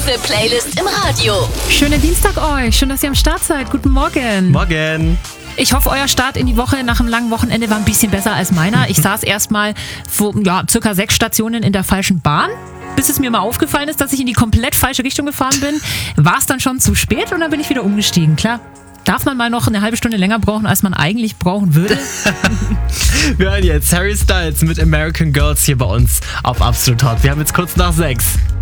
beste Playlist im Radio. Schönen Dienstag euch. Schön, dass ihr am Start seid. Guten Morgen. Morgen. Ich hoffe, euer Start in die Woche nach einem langen Wochenende war ein bisschen besser als meiner. Ich saß erstmal vor circa 6 Stationen in der falschen Bahn. Bis es mir mal aufgefallen ist, dass ich in die komplett falsche Richtung gefahren bin, war es dann schon zu spät und dann bin ich wieder umgestiegen. Klar, darf man mal noch eine halbe Stunde länger brauchen, als man eigentlich brauchen würde? Wir hören jetzt Harry Styles mit American Girls hier bei uns auf Absolut Hot. Wir haben jetzt kurz nach 6.